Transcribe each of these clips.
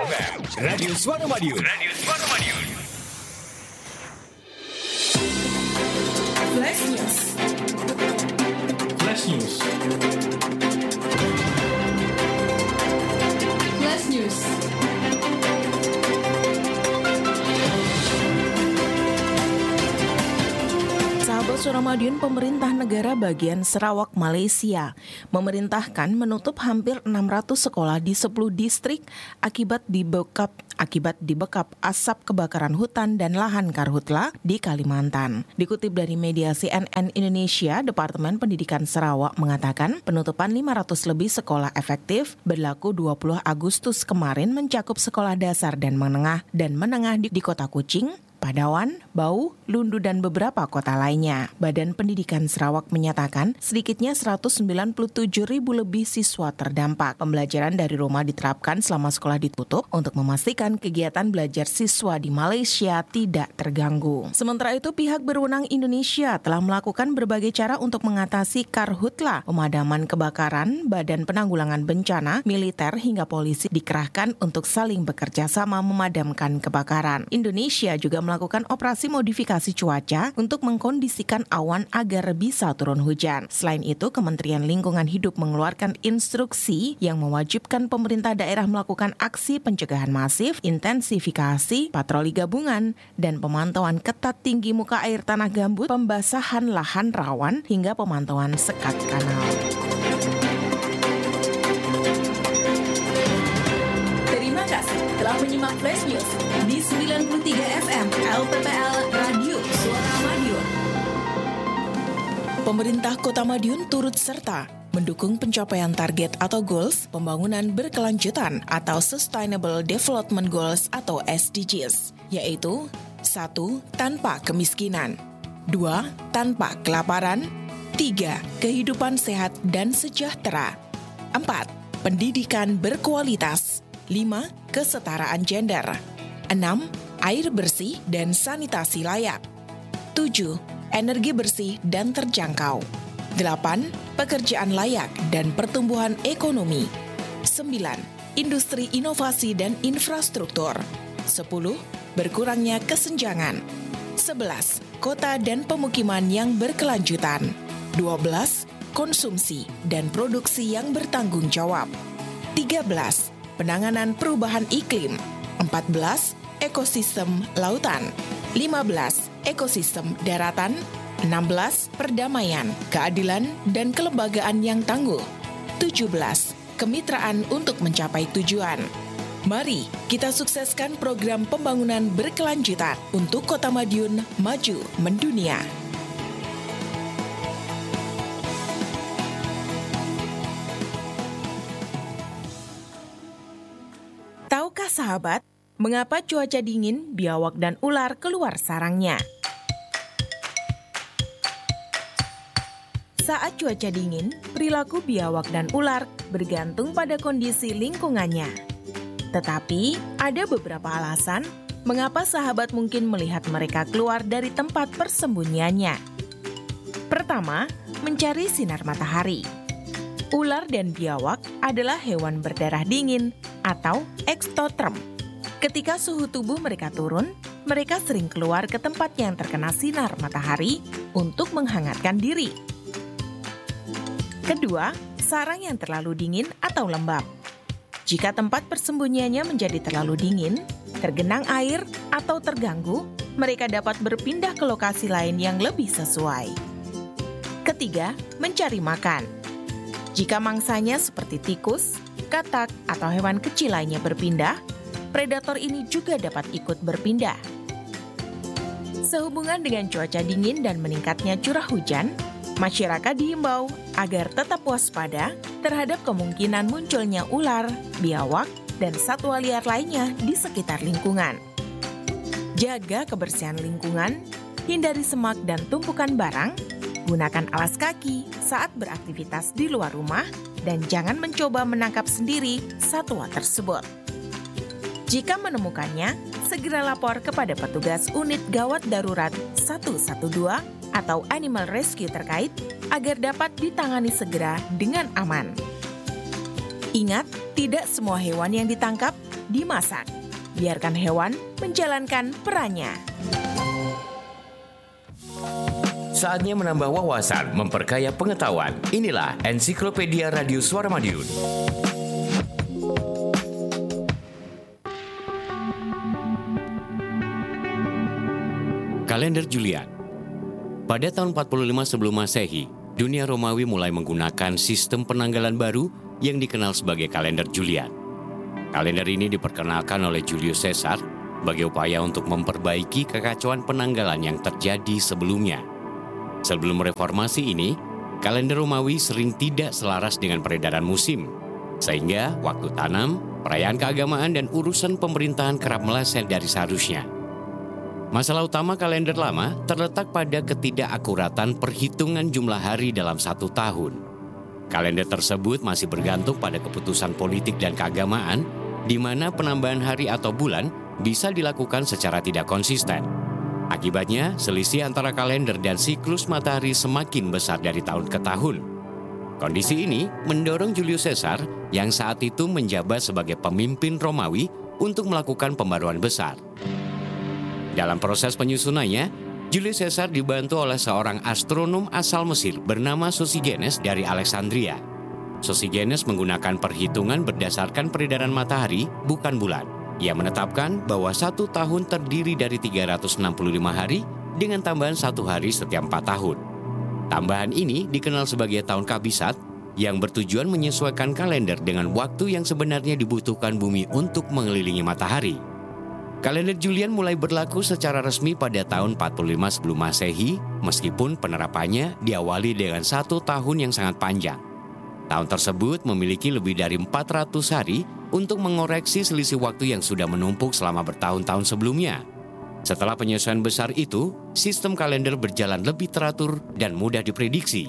Radio Suara Madiun. Flash News. Sahabat Suara Madiun, pemerintah negara bagian Sarawak, Malaysia memerintahkan menutup hampir 600 sekolah di 10 distrik akibat dibekap asap kebakaran hutan dan lahan karhutla di Kalimantan. Dikutip dari media CNN Indonesia, Departemen Pendidikan Sarawak mengatakan penutupan 500 lebih sekolah efektif berlaku 20 Agustus kemarin mencakup sekolah dasar dan menengah di Kota Kuching, Padawan, Bau, Lundu, dan beberapa kota lainnya. Badan Pendidikan Sarawak menyatakan sedikitnya 197.000 lebih siswa terdampak. Pembelajaran dari rumah diterapkan selama sekolah ditutup untuk memastikan kegiatan belajar siswa di Malaysia tidak terganggu. Sementara itu, pihak berwenang Indonesia telah melakukan berbagai cara untuk mengatasi karhutla. Pemadaman kebakaran, Badan Penanggulangan Bencana, militer hingga polisi dikerahkan untuk saling bekerja sama memadamkan kebakaran. Indonesia juga melakukan operasi modifikasi cuaca untuk mengkondisikan awan agar bisa turun hujan. Selain itu, Kementerian Lingkungan Hidup mengeluarkan instruksi yang mewajibkan pemerintah daerah melakukan aksi pencegahan masif, intensifikasi, patroli gabungan, dan pemantauan ketat tinggi muka air tanah gambut, pembasahan lahan rawan, hingga pemantauan sekat kanal. Terima kasih telah menyimak Flash News di 93 FM LPPL Radio Suara Madiun. Pemerintah Kota Madiun turut serta mendukung pencapaian target atau goals pembangunan berkelanjutan atau Sustainable Development Goals atau SDGs, yaitu 1. Tanpa kemiskinan, 2. Tanpa kelaparan, 3. Kehidupan sehat dan sejahtera, 4. Pendidikan berkualitas, 5. Kesetaraan gender, 6. Air bersih dan sanitasi layak, 7. Energi bersih dan terjangkau, 8. Pekerjaan layak dan pertumbuhan ekonomi, 9. Industri inovasi dan infrastruktur, 10. Berkurangnya kesenjangan, 11. Kota dan pemukiman yang berkelanjutan, 12. Konsumsi dan produksi yang bertanggung jawab, 13. Penanganan perubahan iklim, 14. Ekosistem lautan, 15. Ekosistem daratan, 16. Perdamaian, keadilan, dan kelembagaan yang tangguh, 17. Kemitraan untuk mencapai tujuan. Mari kita sukseskan program pembangunan berkelanjutan untuk Kota Madiun maju mendunia. Tahukah sahabat, mengapa cuaca dingin, biawak dan ular keluar sarangnya? Saat cuaca dingin, perilaku biawak dan ular bergantung pada kondisi lingkungannya. Tetapi, ada beberapa alasan mengapa sahabat mungkin melihat mereka keluar dari tempat persembunyiannya. Pertama, mencari sinar matahari. Ular dan biawak adalah hewan berdarah dingin atau ektoterm. Ketika suhu tubuh mereka turun, mereka sering keluar ke tempat yang terkena sinar matahari untuk menghangatkan diri. Kedua, sarang yang terlalu dingin atau lembab. Jika tempat persembunyiannya menjadi terlalu dingin, tergenang air, atau terganggu, mereka dapat berpindah ke lokasi lain yang lebih sesuai. Ketiga, mencari makan. Jika mangsanya seperti tikus, katak, atau hewan kecil lainnya berpindah, predator ini juga dapat ikut berpindah. Sehubungan dengan cuaca dingin dan meningkatnya curah hujan, masyarakat diimbau agar tetap waspada terhadap kemungkinan munculnya ular, biawak, dan satwa liar lainnya di sekitar lingkungan. Jaga kebersihan lingkungan, hindari semak dan tumpukan barang, gunakan alas kaki saat beraktivitas di luar rumah, dan jangan mencoba menangkap sendiri satwa tersebut. Jika menemukannya, segera lapor kepada petugas unit gawat darurat 112 atau Animal Rescue terkait agar dapat ditangani segera dengan aman. Ingat, tidak semua hewan yang ditangkap dimasak. Biarkan hewan menjalankan perannya. Saatnya menambah wawasan, memperkaya pengetahuan. Inilah Ensiklopedia Radio Suara Madiun. Kalender Julian. Pada tahun 45 sebelum Masehi, dunia Romawi mulai menggunakan sistem penanggalan baru yang dikenal sebagai kalender Julian. Kalender ini diperkenalkan oleh Julius Caesar sebagai upaya untuk memperbaiki kekacauan penanggalan yang terjadi sebelumnya. Sebelum reformasi ini, kalender Romawi sering tidak selaras dengan peredaran musim, sehingga waktu tanam, perayaan keagamaan, dan urusan pemerintahan kerap meleset dari seharusnya. Masalah utama kalender lama terletak pada ketidakakuratan perhitungan jumlah hari dalam satu tahun. Kalender tersebut masih bergantung pada keputusan politik dan keagamaan, di mana penambahan hari atau bulan bisa dilakukan secara tidak konsisten. Akibatnya, selisih antara kalender dan siklus matahari semakin besar dari tahun ke tahun. Kondisi ini mendorong Julius Caesar yang saat itu menjabat sebagai pemimpin Romawi untuk melakukan pembaruan besar. Dalam proses penyusunannya, Julius Caesar dibantu oleh seorang astronom asal Mesir bernama Sosigenes dari Alexandria. Sosigenes menggunakan perhitungan berdasarkan peredaran matahari, bukan bulan. Ia menetapkan bahwa satu tahun terdiri dari 365 hari dengan tambahan satu hari setiap 4 tahun. Tambahan ini dikenal sebagai tahun kabisat yang bertujuan menyesuaikan kalender dengan waktu yang sebenarnya dibutuhkan bumi untuk mengelilingi matahari. Kalender Julian mulai berlaku secara resmi pada tahun 45 sebelum Masehi, meskipun penerapannya diawali dengan 1 tahun yang sangat panjang. Tahun tersebut memiliki lebih dari 400 hari untuk mengoreksi selisih waktu yang sudah menumpuk selama bertahun-tahun sebelumnya. Setelah penyesuaian besar itu, sistem kalender berjalan lebih teratur dan mudah diprediksi.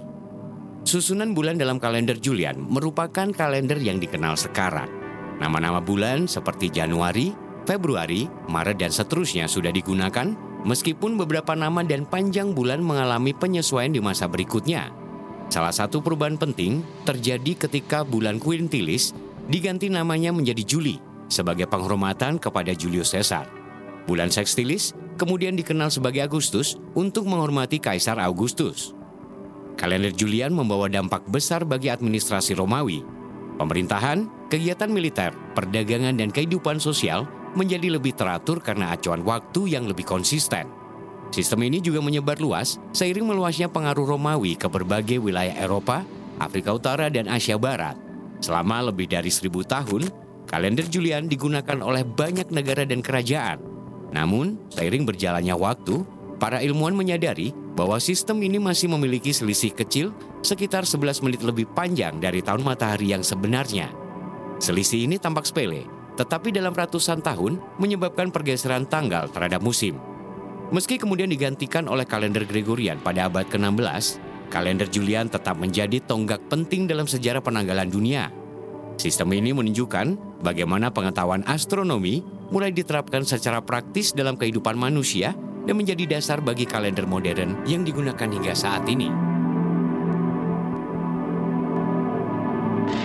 Susunan bulan dalam kalender Julian merupakan kalender yang dikenal sekarang. Nama-nama bulan seperti Januari, Februari, Maret, dan seterusnya sudah digunakan, meskipun beberapa nama dan panjang bulan mengalami penyesuaian di masa berikutnya. Salah satu perubahan penting terjadi ketika bulan Quintilis diganti namanya menjadi Juli sebagai penghormatan kepada Julius Caesar. Bulan Sextilis kemudian dikenal sebagai Agustus untuk menghormati Kaisar Augustus. Kalender Julian membawa dampak besar bagi administrasi Romawi. Pemerintahan, kegiatan militer, perdagangan, dan kehidupan sosial menjadi lebih teratur karena acuan waktu yang lebih konsisten. Sistem ini juga menyebar luas seiring meluasnya pengaruh Romawi ke berbagai wilayah Eropa, Afrika Utara, dan Asia Barat. Selama lebih dari 1000 tahun, kalender Julian digunakan oleh banyak negara dan kerajaan. Namun, seiring berjalannya waktu, para ilmuwan menyadari bahwa sistem ini masih memiliki selisih kecil sekitar 11 menit lebih panjang dari tahun matahari yang sebenarnya. Selisih ini tampak sepele, tetapi dalam ratusan tahun menyebabkan pergeseran tanggal terhadap musim. Meski kemudian digantikan oleh kalender Gregorian pada abad ke-16, kalender Julian tetap menjadi tonggak penting dalam sejarah penanggalan dunia. Sistem ini menunjukkan bagaimana pengetahuan astronomi mulai diterapkan secara praktis dalam kehidupan manusia dan menjadi dasar bagi kalender modern yang digunakan hingga saat ini.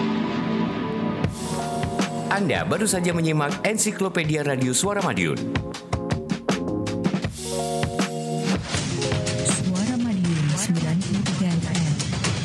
Anda baru saja menyimak Ensiklopedia Radio Suara Madiun.